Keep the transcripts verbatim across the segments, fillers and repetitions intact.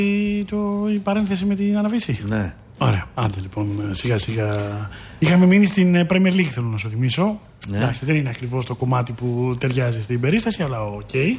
το, η παρένθεση με την αναβίση. Ναι. Ωραία, άντε λοιπόν, σιγά σιγά. Είχαμε μείνει στην Premier League, θέλω να σου θυμίσω. Ναι. Εντάξει, δεν είναι ακριβώς το κομμάτι που ταιριάζει στην περίσταση, αλλά οκ. Okay.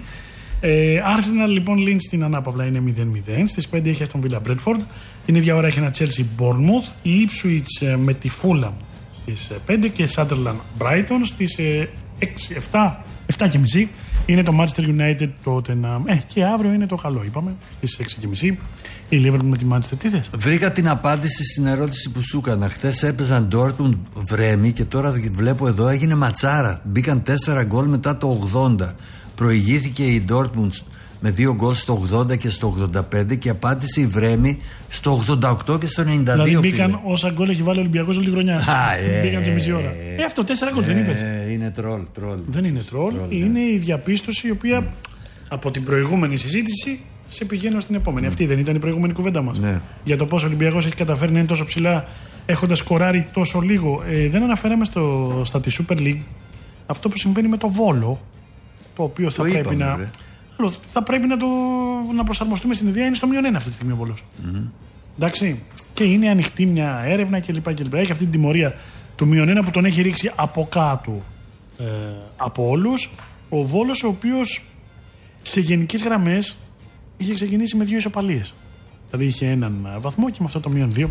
Ε, Arsenal λοιπόν Lynch στην ανάπαυλα είναι μηδέν μηδέν. Στις πέντε έχει Aston Villa Bradford. Την ίδια ώρα έχει ένα Chelsea Bournemouth. Η Ipswich με τη Fulham στις πέντε και Sunderland Brighton στις έξι, επτά, επτά και μισή. Είναι το Manchester United Tottenham. Ε, και αύριο είναι το καλό, είπαμε, στις έξι και μισή. Η Liverpool με τη Manchester, τι θες? Βρήκα την απάντηση στην ερώτηση που σου έκανα. Χθες έπαιζαν Dortmund Βρέμι και τώρα βλέπω εδώ έγινε ματσάρα. Μπήκαν τέσσερα γκολ μετά το ογδόντα. Προηγήθηκε η Dortmund με δύο γκολ στο ογδόντα και στο ογδόντα πέντε και απάντησε η Βρέμι στο ογδόντα οκτώ και στο ενενήντα δύο. Δηλαδή μπήκαν φίλε. Όσα γκολ έχει βάλει ο Ολυμπιακός όλη χρονιά. Α, ε, μπήκαν σε μισή ώρα. Ε, αυτό τέσσερα γκολ δεν είπες? Είναι τρόλ, τρόλ. Δεν είναι τρόλ. Είναι η διαπίστωση η οποία mm. από την προηγούμενη συζήτηση σε πηγαίνω στην επόμενη. Mm. Αυτή δεν ήταν η προηγούμενη κουβέντα μας? Ναι. Για το πώς ο Ολυμπιακός έχει καταφέρει να είναι τόσο ψηλά έχοντας σκοράρει τόσο λίγο. Ε, δεν αναφέραμε στο, στα τη Super League αυτό που συμβαίνει με το Βόλο, το οποίο θα, το πρέπει, είπαμε, να, άλλο, θα πρέπει να, το, να προσαρμοστούμε στην ιδέα. Είναι στο μείον ένα αυτή τη στιγμή ο Βόλος. Mm-hmm. Εντάξει. Και είναι ανοιχτή μια έρευνα κλπ. κλπ. Έχει αυτή την τιμωρία του μείον ένα που τον έχει ρίξει από κάτω ε, από όλους. Ο Βόλος, ο οποίος σε γενικές γραμμές είχε ξεκινήσει με δύο ισοπαλίες. Δηλαδή είχε έναν βαθμό και με αυτό το μείον δύο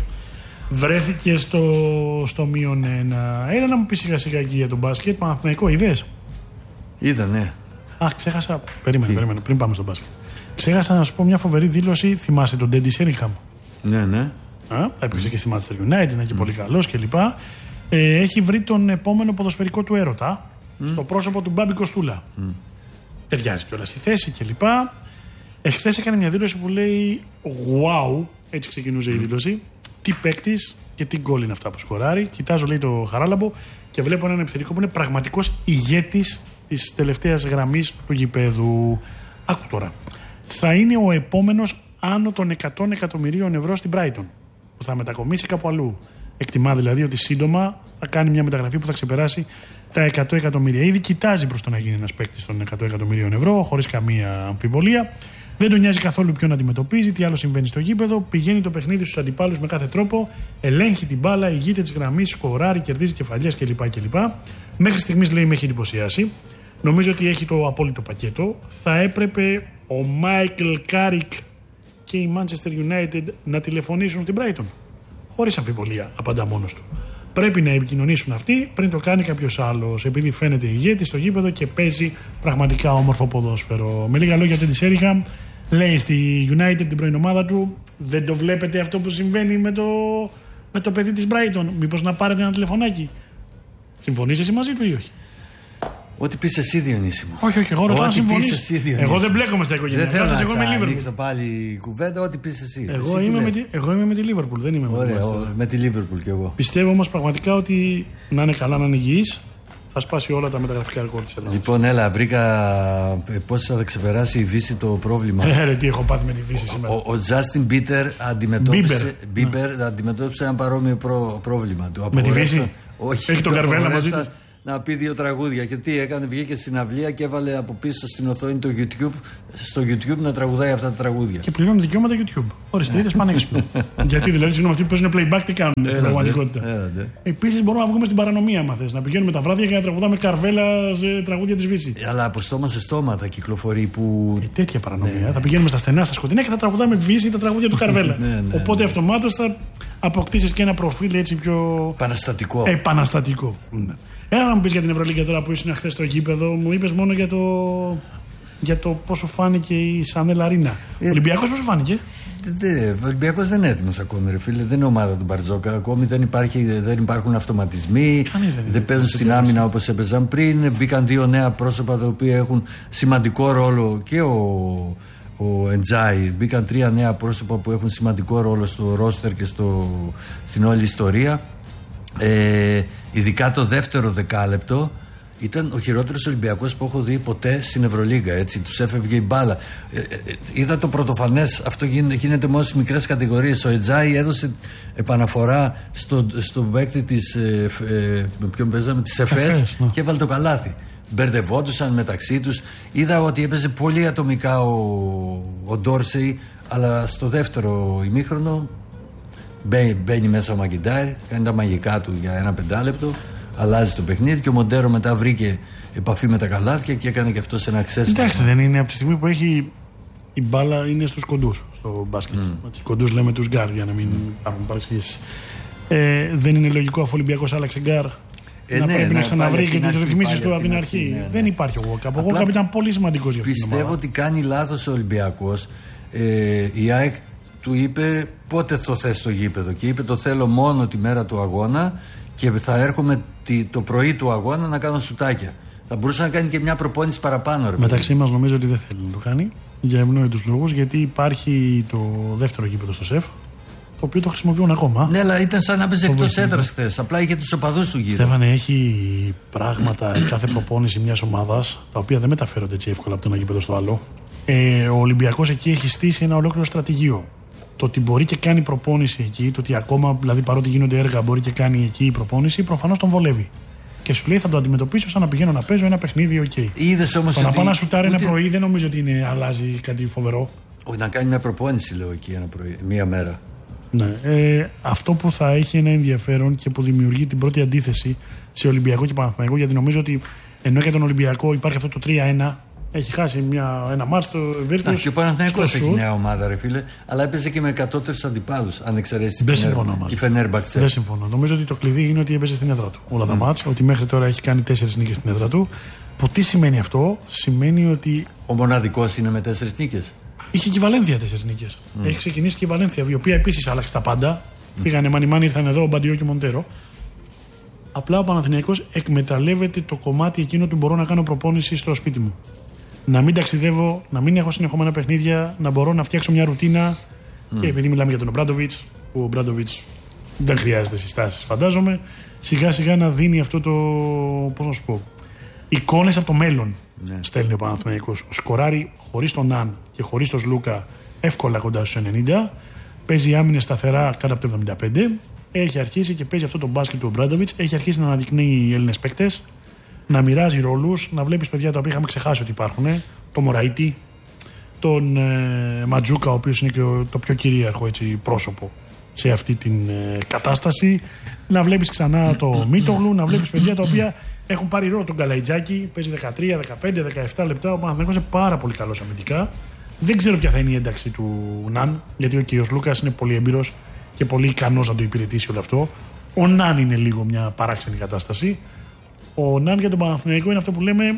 βρέθηκε στο, στο μείον ένα. Έλα να μου πει σιγά σιγά εκεί για τον μπάσκετ. Παναθηναϊκό, είδες? Είδα, ναι. Α, ξέχασα. Περίμενε, περίμενε, πριν πάμε στο μπάσκετ. Ξέχασα να σου πω μια φοβερή δήλωση. Θυμάσαι τον Ντέντι Σέριγχαμ? Ναι, ναι. Α, έπαιξε και στη Manchester United, είναι και mm. πολύ καλός κλπ. Ε, έχει βρει τον επόμενο ποδοσφαιρικό του έρωτα mm. στο πρόσωπο του Μπάμπη Κοστούλα. Mm. Ταιριάζει κιόλας στη θέση κλπ. Εχθές έκανε μια δήλωση που λέει wow, έτσι ξεκινούσε η δήλωση. Τι παίκτης και τι γκολ είναι αυτά που σκοράρει. Κοιτάζω, λέει, το Χαράλαμπο και βλέπω έναν επιθετικό που είναι πραγματικός ηγέτης της τελευταίας γραμμής του γηπέδου. Άκου τώρα. Θα είναι ο επόμενος άνω των εκατό εκατομμυρίων ευρώ στην Brighton, που θα μετακομίσει κάπου αλλού. Εκτιμά δηλαδή ότι σύντομα θα κάνει μια μεταγραφή που θα ξεπεράσει τα εκατό εκατομμύρια. Ήδη κοιτάζει προς το να γίνει ένας παίκτης των εκατό εκατομμυρίων ευρώ, χωρίς καμία αμφιβολία. Δεν τον νοιάζει καθόλου ποιον αντιμετωπίζει, τι άλλο συμβαίνει στο γήπεδο. Πηγαίνει το παιχνίδι στους αντιπάλους με κάθε τρόπο, ελέγχει την μπάλα, ηγείται της γραμμής, σκοράρει, κερδίζει κεφαλιές κλπ. κλπ. Μέχρι στιγμής, λέει, με έχει εντυπωσιάσει. Νομίζω ότι έχει το απόλυτο πακέτο. Θα έπρεπε ο Μάικλ Κάρικ και η Manchester United να τηλεφωνήσουν στην Brighton. Χωρίς αμφιβολία, απαντά μόνος του. Πρέπει να επικοινωνήσουν αυτοί πριν το κάνει κάποιος άλλος, επειδή φαίνεται ηγέτη στο γήπεδο και παίζει πραγματικά όμορφο ποδόσφαιρο. Με λίγα λόγια, Τέντι Σέριχαμ λέει στη United την πρώην ομάδα του: δεν το βλέπετε αυτό που συμβαίνει με το, με το παιδί της Brighton? Μήπως να πάρετε ένα τηλεφωνάκι? Συμφωνείς εσύ μαζί του ή όχι? Ό,τι πεις εσύ, Διονύση μου. Όχι, όχι, εγώ ρωτάω να συμφωνείς. Εγώ δεν μπλέκομαι στα οικογένεια. Δεν θέλω να ανοίξω πάλι κουβέντα, ό,τι πεις εσύ. Εγώ, εσύ είμαι, με τη, εγώ είμαι με τη Liverpool, δεν είμαι Ωραία, με τη Manchester. Με τη Liverpool κι εγώ. Πιστεύω όμως πραγματικά ότι να είναι καλά, να είναι υγιής, θα σπάσει όλα τα μεταγραφικά ρεκόρ της Ελλάδας. Λοιπόν, έλα, βρήκα πώς θα ξεπεράσει η Βύση το πρόβλημα. Ε, ρε, τι έχω πάθει με τη Βύση σήμερα. Ο Justin Bieber αντιμετώπισε, Bieber, ναι. αντιμετώπισε ένα παρόμοιο προ, πρόβλημα του. Με τη Βύση? Όχι, έχει τον Καρβέλα μαζί της. Να πει δύο τραγούδια. Και τι έκανε, βγήκε στην αυλία και έβαλε από πίσω στην οθόνη το YouTube, στο YouTube να τραγουδάει αυτά τα τραγούδια. Και πληρώνει δικαιώματα YouTube. Ορίστε, είδες, πανέξυπνο. Γιατί δηλαδή, συγγνώμη, αυτοί που παίζουν playback τι κάνουν στην πραγματικότητα. Επίσης, μπορούμε να βγούμε στην παρανομία, άμα θες. Να πηγαίνουμε τα βράδια και να τραγουδάμε Καρβέλα σε τραγούδια της Βύση. Αλλά από στόμα σε στόμα τα κυκλοφορεί που. Ε, τέτοια παρανομία. Ναι. Θα πηγαίνουμε στα στενά, στα σκοτεινά και θα τραγουδάμε Βύση τα τραγούδια του Καρβέλα. ναι, ναι, Οπότε ναι. αυτομάτως θα αποκτήσεις και ένα προφίλ έτσι πιο. Επαναστατικό. Επαναστατικό. Ναι. Ένα να μου πεις για την Ευρωλίγκα τώρα που ήσουν χθες στο γήπεδο, μου είπες μόνο για το, για το πώς σου φάνηκε η Σανέλ Αρίνα. Ε, ο Ολυμπιακός πώς σου φάνηκε? Δε, ο Ολυμπιακός δεν είναι έτοιμος ακόμη, ρε φίλε. Δεν είναι ομάδα του Μπαρτζόκα. Ακόμη δεν, υπάρχει, δεν υπάρχουν αυτοματισμοί. Κανείς δεν, δεν παίζουν στην άμυνα όπως έπαιζαν πριν. Μπήκαν δύο νέα πρόσωπα τα οποία έχουν σημαντικό ρόλο και ο. Ο Εντζάι, μπήκαν τρία νέα πρόσωπα που έχουν σημαντικό ρόλο στο ρόστερ και στο, στην όλη ιστορία. Ε, ειδικά το δεύτερο δεκάλεπτο ήταν ο χειρότερος Ολυμπιακός που έχω δει ποτέ στην Ευρωλίγκα. Έτσι, τους έφευγε η μπάλα. Ε, ε, είδα το πρωτοφανές, αυτό γίνεται, γίνεται μόνο στις μικρές κατηγορίες. Ο Εντζάι έδωσε επαναφορά στο, στο παίκτη της, ε, ε, με ποιον παίζαμε, της ΕΦΕΣ και έβαλε το καλάθι. Μπερδευόντουσαν μεταξύ τους. Είδα ότι έπαιζε πολύ ατομικά ο, ο Ντόρσεϊ, Αλλά στο δεύτερο ημίχρονο μπαίνει, μπαίνει μέσα ο Μακιντάρη, κάνει τα μαγικά του για ένα πεντάλεπτο, αλλάζει το παιχνίδι και ο Μοντέρο μετά βρήκε επαφή με τα καλάθια και έκανε και αυτό σε ένα ξέσπασμα. Εντάξει, δεν είναι από τη στιγμή που έχει η μπάλα είναι στους κοντούς στο μπάσκετ. Mm. Κοντούς λέμε τους γκάρ για να μην υπάρχουν παρεξηγήσεις. Ε, δεν είναι λογικό αφού ο Ολυμπιακός άλλαξε γκάρ ε, να ναι, πρέπει ναι, να ξαναβρει και τις ρυθμίσεις του από την αρχή. Ναι, ναι. Δεν υπάρχει ο Walkup. Ο Walkup ήταν πολύ σημαντικός για αυτήν την ομάδα. Πιστεύω ότι κάνει λάθος ο Ολυμπιακός. Ε, η ΑΕΚ του είπε πότε το θες στο γήπεδο και είπε το θέλω μόνο τη μέρα του αγώνα και θα έρχομαι το πρωί του αγώνα να κάνω σουτάκια. Θα μπορούσε να κάνει και μια προπόνηση παραπάνω. Ρε, μεταξύ μας νομίζω ότι δεν θέλει να το κάνει για ευνόητους λόγους, γιατί υπάρχει το δεύτερο γήπεδο στο ΣΕΦ το οποίο το χρησιμοποιούν ακόμα. Ναι, αλλά ήταν σαν να παίζει εκτός έδρας χθες. Απλά είχε τους οπαδούς του γύρω. Στέφανε, έχει πράγματα κάθε προπόνηση μιας ομάδας τα οποία δεν μεταφέρονται έτσι εύκολα από το ένα γήπεδο στο άλλο. Ε, ο Ολυμπιακός εκεί έχει στήσει ένα ολόκληρο στρατηγείο. Το ότι μπορεί και κάνει προπόνηση εκεί, το ότι ακόμα δηλαδή παρότι γίνονται έργα μπορεί και κάνει εκεί η προπόνηση, προφανώς τον βολεύει. Και σου λέει θα το αντιμετωπίσω σαν να πηγαίνω να παίζω ένα παιχνίδι, οκ. Okay. Είδες όμως. Το ότι... να πάω να σουτάρει ούτε... ένα πρωί δεν νομίζω ότι είναι, αλλάζει κάτι φοβερό. Όχι, να κάνει μια προπόνηση, λέω εκεί ένα πρωί, μία μέρα. Ναι. Ε, αυτό που θα έχει ένα ενδιαφέρον και που δημιουργεί την πρώτη αντίθεση σε Ολυμπιακό και Παναθηναϊκό, γιατί νομίζω ότι ενώ για τον Ολυμπιακό υπάρχει αυτό το τρία ένα. Έχει χάσει μια, ένα μάτς στο Βίρτους. Και ο Παναθηναϊκός έχει νέα ομάδα, ρε φίλε, αλλά έπαιζε και με κατώτερους αντιπάλους. Αν εξαιρέσει τη Φενέρμπαχτσε. Δεν συμφωνώ. Νομίζω ότι το κλειδί είναι ότι έπαιζε στην έδρα του όλα τα mm. μάτς. Ότι μέχρι τώρα έχει κάνει τέσσερις νίκες στην έδρα του. Που τι σημαίνει αυτό, σημαίνει ότι. Ο μοναδικός είναι με τέσσερις νίκες. Είχε και η Βαλένθια τέσσερις νίκες. Mm. Έχει ξεκινήσει και η Βαλένθια, η οποία επίσης άλλαξε τα πάντα. Mm. Πήγανε μανιμάνι, ήρθαν εδώ ο Μπαντιό και ο Μοντέρο. Απλά ο Παναθηναϊκός εκμεταλλεύεται το κομμάτι εκείνο του μπορώ να κάνω προπόνηση στο σπίτι μου. Να μην ταξιδεύω, να μην έχω συνεχόμενα παιχνίδια, να μπορώ να φτιάξω μια ρουτίνα. Mm. Και επειδή μιλάμε για τον Ομπράντοβιτς, που ο Ομπράντοβιτς δεν χρειάζεται συστάσεις, φαντάζομαι, σιγά σιγά να δίνει αυτό το. Πώς να σου πω. Εικόνες από το μέλλον. Ναι. Στέλνει ο Παναθηναϊκός. Σκοράρει χωρίς τον Ναν και χωρίς τον Σλούκα εύκολα κοντά στους ενενήντα. Παίζει άμυνες σταθερά κάτω από το εβδομήντα πέντε. Έχει αρχίσει και παίζει αυτό το μπάσκετ του Ομπράντοβιτς. Έχει αρχίσει να αναδεικνύει οι Έλληνες παίκτες. Να μοιράζει ρόλους, να βλέπεις παιδιά τα οποία είχαμε ξεχάσει ότι υπάρχουν. Το Μωραΐτη, τον ε, Ματζούκα, ο οποίος είναι και ο, το πιο κυρίαρχο έτσι, πρόσωπο σε αυτή την ε, κατάσταση. Να βλέπεις ξανά το Μίτογλου, να βλέπεις παιδιά τα οποία έχουν πάρει ρόλο. Τον Καλαϊτζάκη, παίζει δεκατρία, δεκαπέντε, δεκαεπτά λεπτά. Ο Παναθηναϊκός είναι πάρα πολύ καλός αμυντικά. Δεν ξέρω ποια θα είναι η ένταξη του Ναν, γιατί ο κ. Λούκας είναι πολύ έμπειρος και πολύ ικανός να το υπηρετήσει όλο αυτό. Ο Ναν είναι λίγο μια παράξενη κατάσταση. Ο Ναν για τον Παναθηναϊκό είναι αυτό που λέμε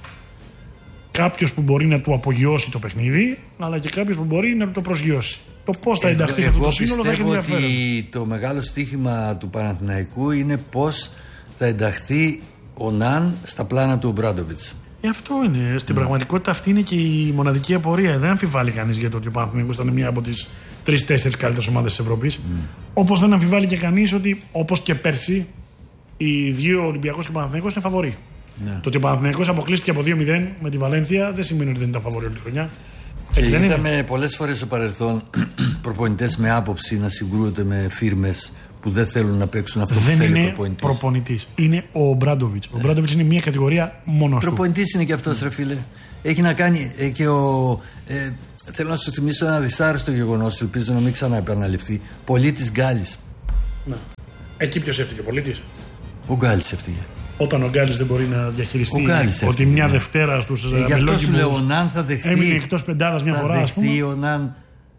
κάποιος που μπορεί να του απογειώσει το παιχνίδι, αλλά και κάποιος που μπορεί να του το προσγειώσει. Το πώς θα ενταχθεί σε αυτό το σύνολο θα έχει ενδιαφέρον. Εγώ πιστεύω ότι το μεγάλο στοίχημα του Παναθηναϊκού είναι πώς θα ενταχθεί ο Ναν στα πλάνα του Ομπράντοβιτς. Ε, αυτό είναι. Στην mm. πραγματικότητα αυτή είναι και η μοναδική απορία. Δεν αμφιβάλλει κανείς για το ότι ο Παναθηναϊκός ήταν μία από τις τρεις-τέσσερις καλύτερες ομάδες της Ευρώπης. Mm. Όπως δεν αμφιβάλλει και κανείς ότι όπως και πέρσι οι δύο Ολυμπιακός και ο Παναθηναϊκός είναι φαβορί. Ναι. Το ότι ο Παναθηναϊκός αποκλείστηκε από δύο μηδέν με τη Βαλένθια δεν σημαίνει ότι δεν ήταν φαβορί όλη τη χρονιά. Έτσι δεν είδαμε είναι. Πολλές φορές στο παρελθόν προπονητές με άποψη να συγκρούονται με φίρμες που δεν θέλουν να παίξουν αυτό δεν που θέλει ο προπονητής. προπονητής. Προπονητής. Είναι ο Ομπράντοβιτς. Ο Ομπράντοβιτς είναι μια κατηγορία μόνος του. Προπονητής είναι και αυτός, ρε φίλε. Έχει να κάνει ε, και ο. Ε, θέλω να σου θυμίσω ένα δυσάρεστο γεγονός, ελπίζω να μην ξαναεπαναληφθεί. Πολίτης Γκάλης. Ναι. Εκεί ποιος έφτυγε, ο πολίτης? Ο Γκάλης έφτυγε. Όταν ο Γκάλης δεν μπορεί να διαχειριστεί έφτυγε, ότι μια Δευτέρα στους ε, γι' αυτό σου λέω, ο Ναν θα δεχτεί. Έμεινε εκτός πεντάδας μια θα φορά, ας πούμε. Ο Ναν...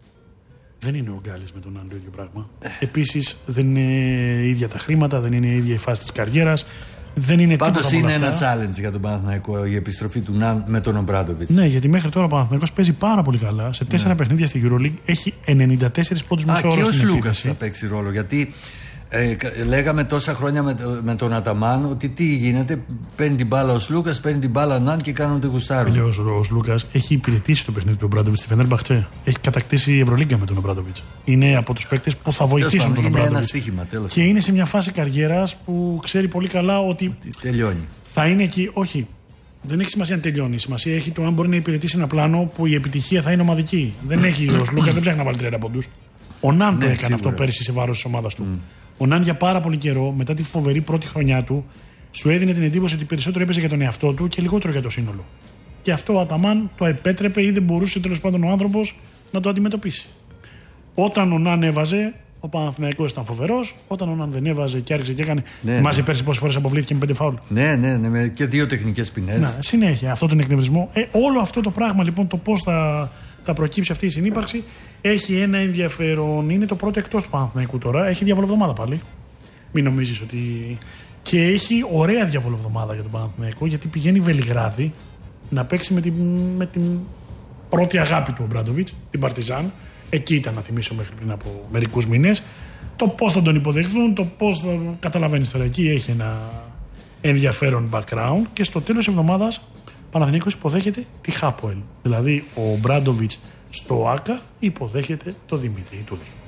Δεν είναι ο Γκάλης με τον Ναν το ίδιο πράγμα. Επίσης δεν είναι ίδια τα χρήματα, δεν είναι η ίδια η φάση της καριέρας. Δεν είναι Πάντως είναι ένα challenge για τον Παναθηναϊκό η επιστροφή του Ναν με τον Ομπράντοβιτς. Ναι, γιατί μέχρι τώρα ο Παναθηναϊκός παίζει πάρα πολύ καλά. Σε τέσσερα ναι. παιχνίδια στη EuroLeague έχει ενενήντα τέσσερις πόντους μέσο όρο. Και ο Σλούκας θα παίξει ρόλο. Γιατί ε, λέγαμε τόσα χρόνια με, με τον Αταμάν ότι τι γίνεται, παίρνει την μπάλα ο Σλούκας, παίρνει την μπάλα ο Ναν και κάνουν το γουστάρουν. Ο, ο Σλούκας έχει υπηρετήσει το παιχνίδι του Ομπράντοβιτς στη Φενέρμπαχτσε. Έχει κατακτήσει η Ευρωλίγκα με τον Ομπράντοβιτς. Είναι από τους παίκτες που θα βοηθήσουν τον Ομπράντοβιτς. Και είναι σε μια φάση καριέρας που ξέρει πολύ καλά ότι. ότι τελειώνει. Θα είναι εκεί, όχι. Δεν έχει σημασία αν τελειώνει. Σημασία έχει το αν μπορεί να υπηρετήσει ένα πλάνο που η επιτυχία θα είναι ομαδική. Δεν έχει ο Σλούκας, δεν ψάχνει να βάλει τριάντα πόντους. Ο Ναν ναι, το έκανε σίγουρα. Αυτό πέρυσι σε βάρος της ομάδας του. Mm. Ο Ναν για πάρα πολύ καιρό, μετά τη φοβερή πρώτη χρονιά του, σου έδινε την εντύπωση ότι περισσότερο έπαιζε για τον εαυτό του και λιγότερο για το σύνολο. Και αυτό ο Αταμάν το επέτρεπε ή δεν μπορούσε τέλος πάντων ο άνθρωπος να το αντιμετωπίσει. Όταν ο Ναν έβαζε, ο Παναθηναϊκός ήταν φοβερός. Όταν ο Ναν δεν έβαζε και άρχισε και έκανε. Ναι, θυμάσαι ναι. πέρσι πόσες φορές αποβλήθηκε με πέντε φάουλ. Ναι, ναι, ναι, με και δύο τεχνικές ποινές. Ναι, συνέχεια αυτό τον εκνευρισμό. Ε, όλο αυτό το πράγμα λοιπόν, το πώς θα, θα προκύψει αυτή η συνύπαρξη, έχει ένα ενδιαφέρον. Είναι το πρώτο εκτός του Παναθηναϊκού τώρα. Έχει διαβολοβδομάδα πάλι. Μην νομίζεις ότι. Και έχει ωραία διαβολοβδομάδα για τον Παναθηναϊκό, γιατί πηγαίνει Βελιγράδι να παίξει με την, με την πρώτη αγάπη του ο Μπράντοβιτς, την Παρτιζάν. Εκεί ήταν, να θυμίσω, μέχρι πριν από μερικούς μήνες. Το πώς θα τον υποδεχθούν, το πώς θα καταλαβαίνεις τώρα. Εκεί έχει ένα ενδιαφέρον background. Και στο τέλος της εβδομάδας ο Παναθηναϊκός υποδέχεται τη Χάποελ. Δηλαδή ο Μπράντοβιτς στο ΆΚΑ υποδέχεται το Δημήτρη Ιτούδη.